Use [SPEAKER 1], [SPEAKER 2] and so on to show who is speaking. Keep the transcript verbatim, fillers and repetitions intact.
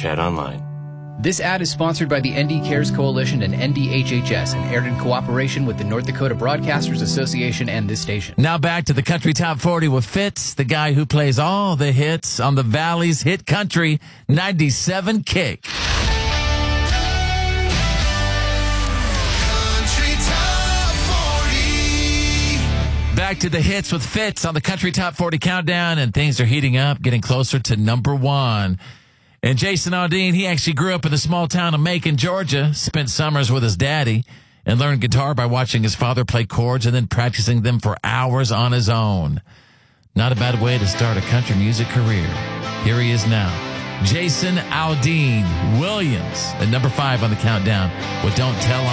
[SPEAKER 1] Chat online.
[SPEAKER 2] This ad is sponsored by the N D Cares Coalition and N D H H S and aired in cooperation with the North Dakota Broadcasters Association and this station.
[SPEAKER 3] Now back to the Country Top forty with Fitz, the guy who plays all the hits on the Valley's Hit Country ninety-seven Kick.
[SPEAKER 4] Country Top forty.
[SPEAKER 3] Back to the hits with Fitz on the Country Top forty Countdown, and things are heating up, getting closer to number one. And Jason Aldean, he actually grew up in the small town of Macon, Georgia, spent summers with his daddy, and learned guitar by watching his father play chords and then practicing them for hours on his own. Not a bad way to start a country music career. Here he is now, Jason Aldean Williams, at number five on the countdown with Don't Tell On